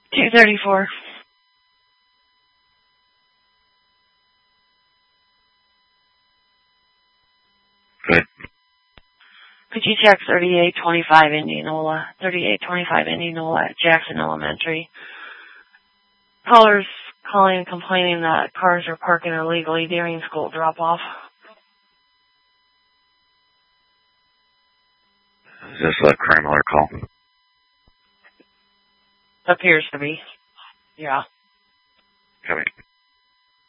234. Good. Could you check 3825 Indianola? 3825 Indianola at Jackson Elementary. Callers calling and complaining that cars are parking illegally during school drop-off. Is this a criminal call? Appears to be. Yeah. Copy.